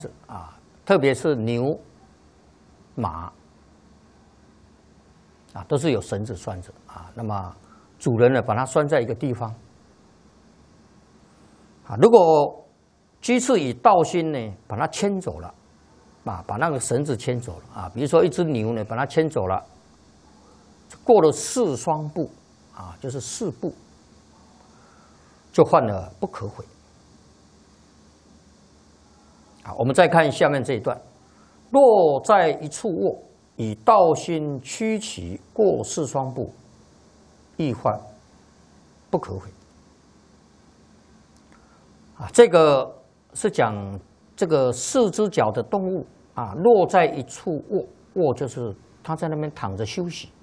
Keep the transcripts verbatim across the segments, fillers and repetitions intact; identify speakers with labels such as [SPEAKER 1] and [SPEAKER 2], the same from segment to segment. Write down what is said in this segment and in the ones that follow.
[SPEAKER 1] 啊，特别是牛、马啊，都是有绳子拴着啊。那么主人呢，把它拴在一个地方啊。如果鸡翅以道心呢，把它牵走了啊，把那个绳子牵走了啊。比如说一只牛呢，把它牵走了，过了四双步啊，就是四步，就犯了不可悔。啊，我们再看下面这一段：若在一处卧，以道心驱其过四双步，亦犯不可悔。啊，这个是讲这个四只脚的动物啊，若在一处卧，卧就是它在那边躺着休息。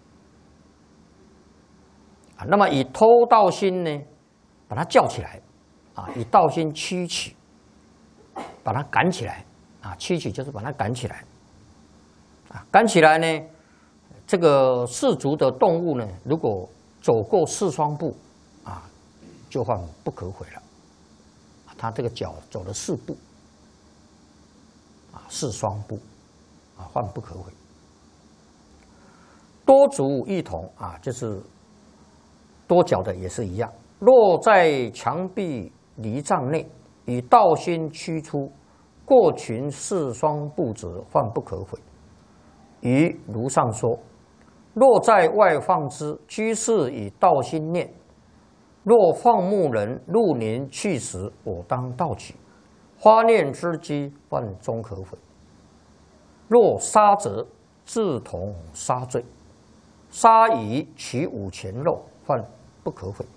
[SPEAKER 1] 啊，那么以偷道心呢，把它叫起来，啊，以道心驱起。把它赶起来啊，驱起就是把它赶起来啊，赶起来呢，这个四足的动物呢，如果走过四双步啊，就犯不可悔了。它这个脚走了四步啊，四双步啊，犯不可悔。多足异同啊，就是多脚的也是一样。若在墙壁篱障内，以道心驱出，过群四双步者，犯不可悔。于如上说：若在外放之，居士以道心念；若放牧人入林去时，我当盗取。花念之机，犯终可悔。若杀则自同杀罪，杀以取五钱肉，犯不可悔。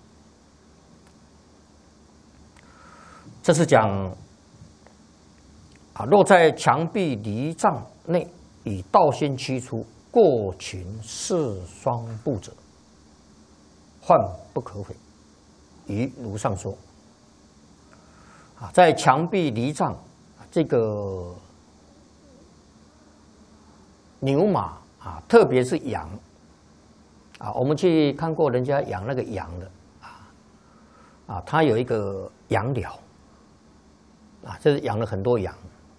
[SPEAKER 1] 这是讲啊，若在墙壁篱障内，以道心驱出，过群四双步者，犯不可悔。于如上说。啊，在墙壁篱障这个牛马啊，特别是羊啊，我们去看过人家养那个羊的啊啊，它有一个羊寮。啊，这是养了很多羊。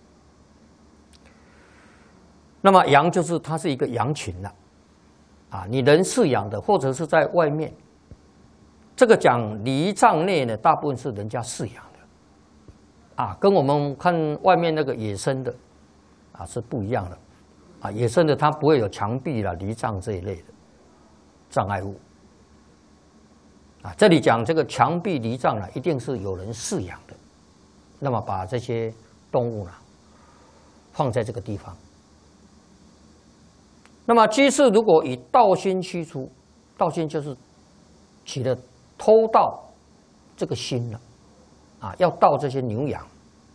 [SPEAKER 1] 那么羊就是它是一个羊群了，啊，你人饲养的或者是在外面，这个讲篱障内呢，大部分是人家饲养的，啊，跟我们看外面那个野生的，啊是不一样的，啊，野生的它不会有墙壁啦、篱障这一类的障碍物，啊，这里讲这个墙壁篱障呢，一定是有人饲养的。那么把这些动物呢放在这个地方。那么居士如果以道心驱出，道心就是起了偷盗这个心了啊，要盗这些牛羊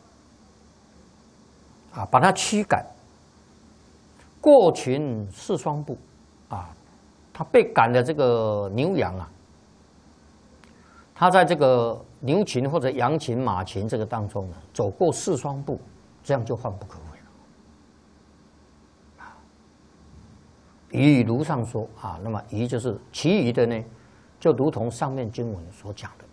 [SPEAKER 1] 啊，把它驱赶。过群四双步啊，他被赶的这个牛羊啊，他在这个牛群或者羊群、马群这个当中呢，走过四双步，这样就犯不可悔了。于如上说啊，那么于就是其余的呢，就如同上面经文所讲的。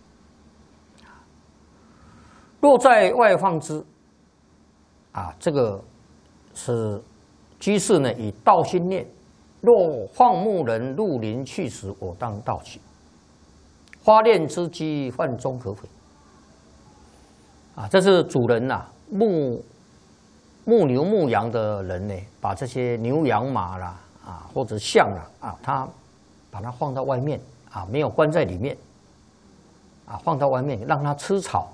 [SPEAKER 1] 若在外放之，啊，这个是居士呢以道心念；若放牧人入林去时，我当盗取。花念之机，犯终可悔。啊，这是主人呐、啊，牧牧牛牧羊的人呢，把这些牛羊马啦，啊，或者象啦，啊，他把它放到外面啊，没有关在里面，啊，放到外面让它吃草。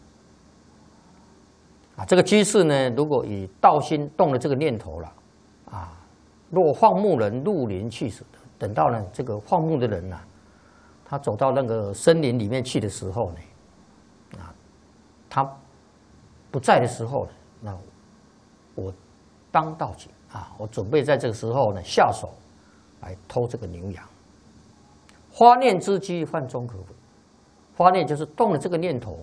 [SPEAKER 1] 啊，这个居士呢，如果以道心动了这个念头了，啊，若放牧人入林去时，等到呢这个放牧的人呐、啊。他走到那个森林里面去的时候呢，啊，他不在的时候呢，那我当盗取啊，我准备在这个时候呢下手来偷这个牛羊。花念之机，犯终可悔。花念就是动了这个念头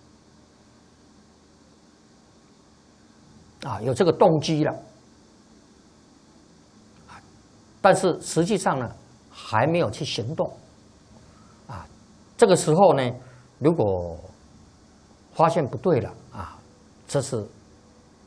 [SPEAKER 1] 啊，有这个动机了，但是实际上呢，还没有去行动。这个时候呢，如果发现不对了啊，这是